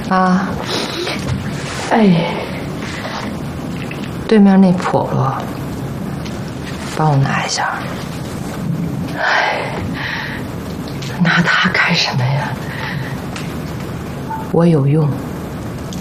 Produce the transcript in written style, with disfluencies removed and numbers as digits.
啊，哎，对面那笸箩，帮我拿一下。哎，拿它干什么呀？我有用。